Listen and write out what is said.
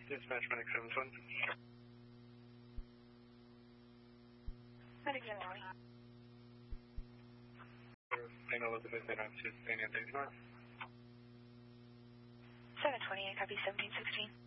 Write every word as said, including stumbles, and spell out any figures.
Dispatch Medic seven twenty. Medic seven twenty. Plane Elizabeth eight nine two, San Antonio North. seven twenty-eight, copy seventeen sixteen.